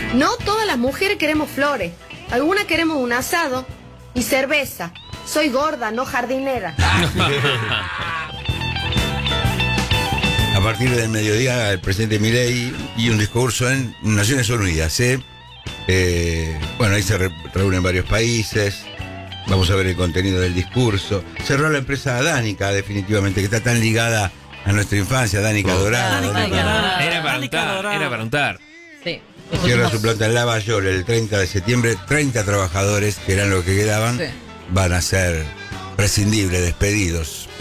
No todas las mujeres queremos flores. Algunas queremos un asado y cerveza. Soy gorda, no jardinera. A partir del mediodía, el presidente Milei y un discurso en Naciones Unidas. Bueno, ahí se reúnen varios países. Vamos a ver el contenido del discurso. Cerró la empresa Danica, definitivamente, que está tan ligada a nuestra infancia. Danica Dorada. Era para untar. Sí. Cierra su planta en Lavallol el 30 de septiembre. 30 trabajadores, que eran los que quedaban, van a ser prescindibles, despedidos.